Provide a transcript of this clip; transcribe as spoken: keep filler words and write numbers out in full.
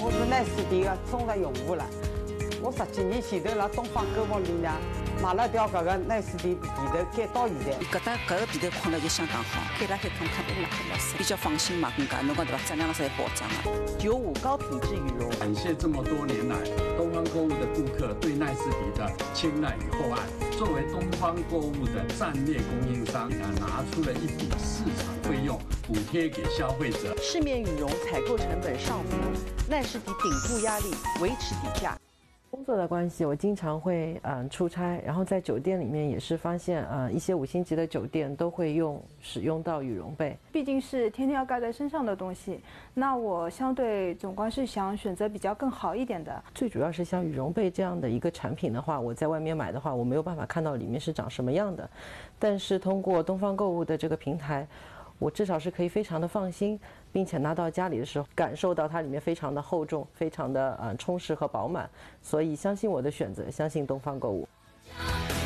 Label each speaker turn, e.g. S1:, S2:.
S1: 我是耐斯迪的忠实用户了。我十几年前头辣东方购物里呢买了条搿个耐斯迪被头改到现在。
S2: 搿搭搿个被头困了就相当好，开了海看特别辣海老实，比较放心嘛，更加侬讲对伐？质量上是有保障的。
S3: 九五高品质羽绒。
S4: 感谢这么多年来东方购物的顾客对耐斯迪的青睐与厚爱。作为东方购物的战略供应商，啊，拿出了一笔市场费用补贴给消费者。
S3: 市面羽绒采购成本上浮，耐斯迪顶住压力，维持底价。
S5: 工作的关系，我经常会嗯、呃、出差，然后在酒店里面也是发现，呃一些五星级的酒店都会用使用到羽绒被，
S6: 毕竟是天天要盖在身上的东西，那我相对总归是想选择比较更好一点的。
S5: 最主要是像羽绒被这样的一个产品的话，我在外面买的话，我没有办法看到里面是长什么样的，但是通过东方购物的这个平台，我至少是可以非常的放心，并且拿到家里的时候，感受到它里面非常的厚重，非常的呃充实和饱满，所以相信我的选择，相信东方购物。